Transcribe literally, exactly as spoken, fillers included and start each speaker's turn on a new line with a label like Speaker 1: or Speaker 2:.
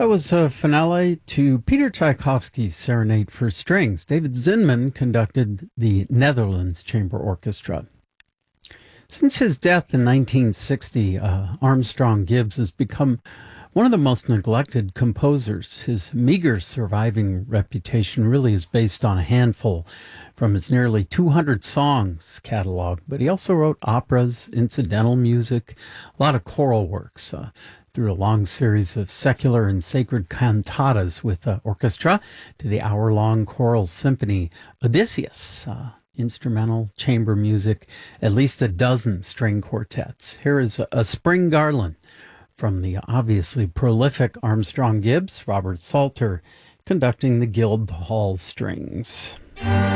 Speaker 1: That was a finale to Peter Tchaikovsky's Serenade for Strings. David Zinman conducted the Netherlands Chamber Orchestra. Since his death in nineteen sixty, uh, Armstrong Gibbs has become one of the most neglected composers. His meager surviving reputation really is based on a handful from his nearly two hundred songs catalog, but he also wrote operas, incidental music, a lot of choral works, uh, through a long series of secular and sacred cantatas with the orchestra to the hour-long choral symphony Odysseus, uh, instrumental chamber music, at least a dozen string quartets. Here is a, a Spring Garland from the obviously prolific Armstrong Gibbs, Robert Salter conducting the Guildhall Strings.